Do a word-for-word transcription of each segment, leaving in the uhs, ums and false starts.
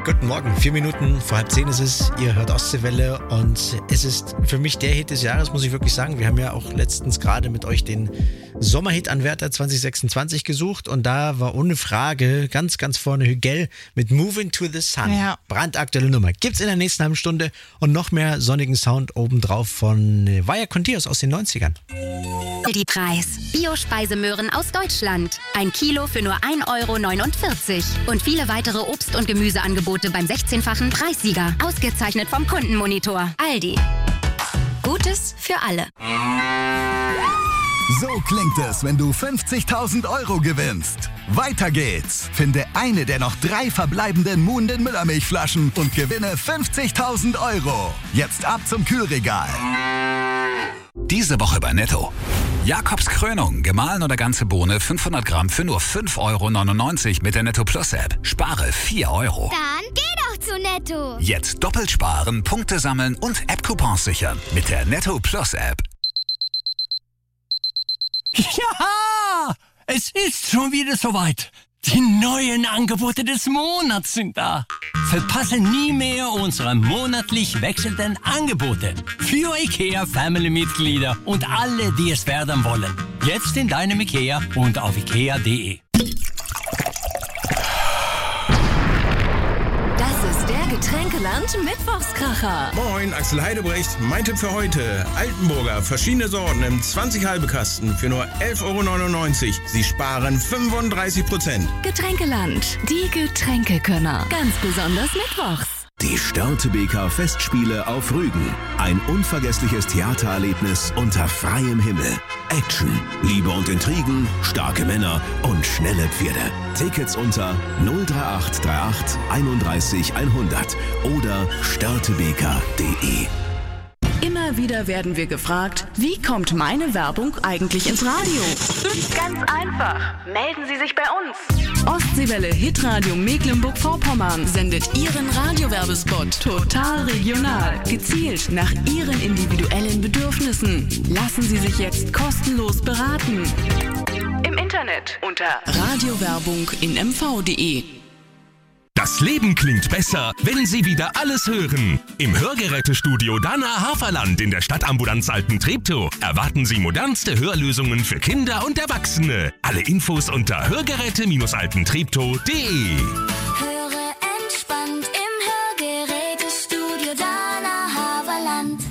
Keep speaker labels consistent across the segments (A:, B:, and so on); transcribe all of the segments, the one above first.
A: Guten Morgen, vier Minuten vor halb zehn ist es, ihr hört Ostseewelle und es ist für mich der Hit des Jahres, muss ich wirklich sagen. Wir haben ja auch letztens gerade mit euch den Sommerhit-Anwärter zwanzig sechsundzwanzig gesucht und da war ohne Frage ganz, ganz vorne Hügel mit Moving to the Sun.
B: Ja.
A: Brandaktuelle Nummer. Gibt's in der nächsten halben Stunde und noch mehr sonnigen Sound obendrauf von Vaya con Dios aus den neunzigern.
C: Aldi-Preis. Bio-Speisemöhren aus Deutschland. Ein Kilo für nur ein Euro neunundvierzig. Und viele weitere Obst- und Gemüseangebote beim sechzehnfachen Preissieger. Ausgezeichnet vom Kundenmonitor. Aldi. Gutes für alle.
D: So klingt es, wenn du fünfzigtausend Euro gewinnst. Weiter geht's. Finde eine der noch drei verbleibenden Muhnden Müllermilchflaschen und gewinne fünfzigtausend Euro. Jetzt ab zum Kühlregal.
E: Diese Woche bei Netto. Jakobs Krönung, gemahlen oder ganze Bohne, fünfhundert Gramm für nur fünf Euro neunundneunzig mit der Netto Plus App. Spare vier Euro.
F: Dann geh doch zu Netto.
E: Jetzt doppelt sparen, Punkte sammeln und App-Coupons sichern mit der Netto Plus App.
G: Ja, es ist schon wieder soweit. Die neuen Angebote des Monats sind da. Verpasse nie mehr unsere monatlich wechselnden Angebote für IKEA Family-Mitglieder und alle, die es werden wollen. Jetzt in deinem IKEA und auf ikea punkt de.
H: Das ist der Getränkeland Mittwochskracher.
I: Moin, Axel Heidebrecht. Mein Tipp für heute. Altenburger, verschiedene Sorten im zwanzig halbe Kasten für nur elf Euro neunundneunzig. Sie sparen fünfunddreißig Prozent.
H: Getränkeland, die Getränkekönner. Ganz besonders mittwochs.
J: Die Störtebeker Festspiele auf Rügen. Ein unvergessliches Theatererlebnis unter freiem Himmel. Action, Liebe und Intrigen, starke Männer und schnelle Pferde. Tickets unter null drei acht drei acht einunddreißig hundert oder störtebeker punkt de.
H: Immer wieder werden wir gefragt, wie kommt meine Werbung eigentlich ins Radio? Ganz einfach. Melden Sie sich bei uns. Ostseewelle Hitradio Mecklenburg-Vorpommern sendet Ihren Radiowerbespot total regional, gezielt nach Ihren individuellen Bedürfnissen. Lassen Sie sich jetzt kostenlos beraten. Im Internet unter radiowerbung in m v punkt de.
K: Das Leben klingt besser, wenn Sie wieder alles hören. Im Hörgerätestudio Dana Haferland in der Stadtambulanz Alten-Treptow erwarten Sie modernste Hörlösungen für Kinder und Erwachsene. Alle Infos unter hörgeräte altentreptow punkt de.
F: Höre entspannt im Hörgerätestudio Dana Haverland.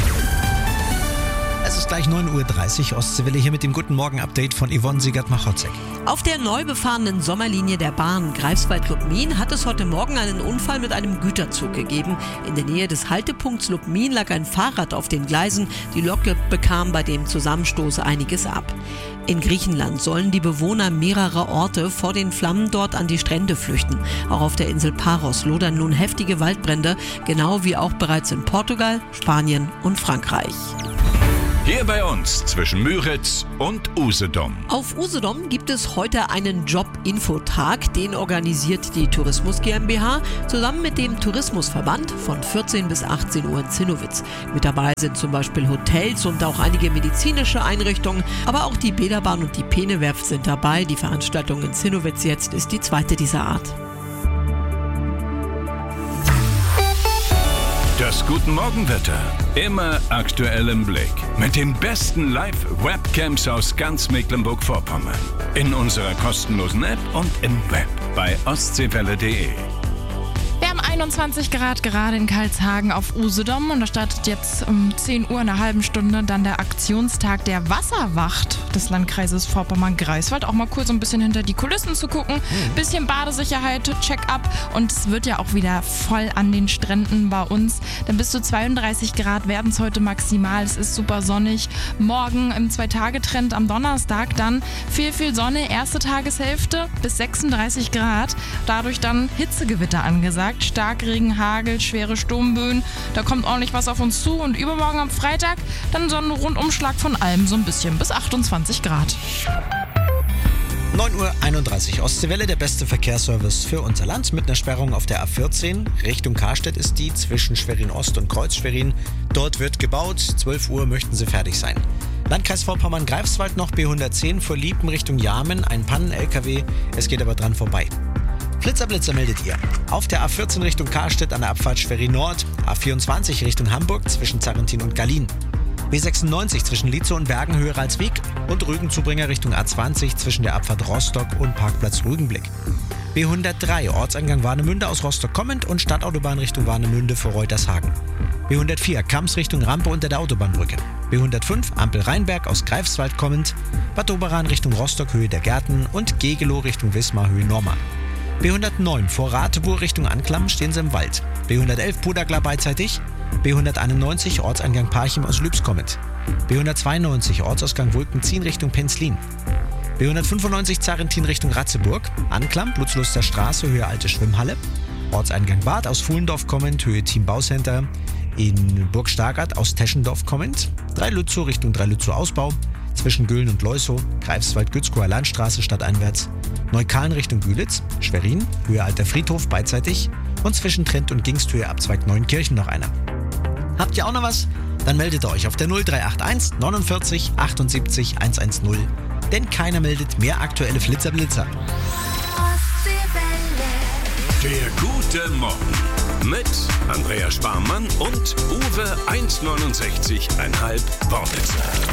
A: Es ist gleich neun Uhr dreißig, Ostseewelle hier mit dem Guten Morgen-Update von Yvonne Siegert-Machotzek.
L: Auf der neu befahrenen Sommerlinie der Bahn Greifswald-Lubmin hat es heute Morgen einen Unfall mit einem Güterzug gegeben. In der Nähe des Haltepunkts Lubmin lag ein Fahrrad auf den Gleisen. Die Lok bekam bei dem Zusammenstoß einiges ab. In Griechenland sollen die Bewohner mehrerer Orte vor den Flammen dort an die Strände flüchten. Auch auf der Insel Paros lodern nun heftige Waldbrände, genau wie auch bereits in Portugal, Spanien und Frankreich.
M: Hier bei uns zwischen Müritz und Usedom.
L: Auf Usedom gibt es heute einen Job-Infotag, den organisiert die Tourismus GmbH zusammen mit dem Tourismusverband von vierzehn bis achtzehn Uhr in Zinnowitz. Mit dabei sind zum Beispiel Hotels und auch einige medizinische Einrichtungen, aber auch die Bäderbahn und die Penewerft sind dabei. Die Veranstaltung in Zinnowitz jetzt ist die zweite dieser Art.
M: Das Guten Morgenwetter. Immer aktuell im Blick. Mit den besten Live-Webcams aus ganz Mecklenburg-Vorpommern. In unserer kostenlosen App und im Web bei ostseewelle punkt de.
B: Wir haben einundzwanzig Grad gerade in Karlshagen auf Usedom und da startet jetzt um zehn Uhr in einer halben Stunde dann der Aktionstag der Wasserwacht des Landkreises Vorpommern-Greifswald. Auch mal kurz ein bisschen hinter die Kulissen zu gucken, bisschen Badesicherheit, Check-up und es wird ja auch wieder voll an den Stränden bei uns. Dann bis zu zweiunddreißig Grad werden es heute maximal, es ist super sonnig. Morgen im Zwei-Tage-Trend am Donnerstag dann viel, viel Sonne, erste Tageshälfte bis sechsunddreißig Grad, dadurch dann Hitzegewitter angesagt. Starkregen, Hagel, schwere Sturmböen. Da kommt ordentlich was auf uns zu und übermorgen am Freitag dann so ein Rundumschlag von allem so ein bisschen bis achtundzwanzig Grad.
A: neun Uhr einunddreißig, Ostseewelle, der beste Verkehrsservice für unser Land mit einer Sperrung auf der A vierzehn. Richtung Karstedt ist die zwischen Schwerin Ost und Kreuz Schwerin. Dort wird gebaut, zwölf Uhr möchten sie fertig sein. Landkreis Vorpommern-Greifswald noch B hundertzehn vor Liepen Richtung Jarmen, ein Pannen-L K W, es geht aber dran vorbei. Flitzer Blitzer meldet ihr. Auf der A vierzehn Richtung Karstedt an der Abfahrt Schwerin Nord, A vierundzwanzig Richtung Hamburg zwischen Zarrentin und Gallien, B sechsundneunzig zwischen Lietzow und Bergen Höhe Ralswiek und Rügenzubringer Richtung A zwanzig zwischen der Abfahrt Rostock und Parkplatz Rügenblick. B hundertdrei Ortseingang Warnemünde aus Rostock kommend und Stadtautobahn Richtung Warnemünde vor Reutershagen. B hundertvier Kamps Richtung Rampe unter der Autobahnbrücke. B hundertfünf Ampel Rheinberg aus Greifswald kommend, Bad Oberan Richtung Rostock Höhe der Gärten und Gegelow Richtung Wismar Höhe Norma. B hundertneun vor Rateburg Richtung Anklam stehen sie im Wald. B hundertelf Pudagla beidseitig. B hunderteinundneunzig Ortseingang Parchim aus Lübs kommend. B hundertzweiundneunzig Ortsausgang Wulkenzien Richtung Penzlin. B hundertfünfundneunzig Zarrentin Richtung Ratzeburg. Anklam Blutzluster Straße Höhe Alte Schwimmhalle. Ortseingang Bad aus Fuhlendorf kommend Höhe Team Baucenter. In Burg Stargard aus Teschendorf kommend. Dreilützow Richtung Dreilützow Ausbau. Zwischen Göhlen und Leusow. Greifswald-Gützkower Landstraße stadteinwärts. Neukalen Richtung Bühlitz. Schwerin Höhe Alter Friedhof beidseitig. Und zwischen Trent und Gingsthöhe Abzweig Neunkirchen noch einer. Habt ihr auch noch was? Dann meldet euch auf der null drei acht eins neunundvierzig achtundsiebzig hundertzehn. Denn keiner meldet mehr aktuelle Flitzerblitzer.
K: Der gute Morgen mit Andrea Sparmann und Uwe eins neunundsechzig Komma fünf Wortwitzer.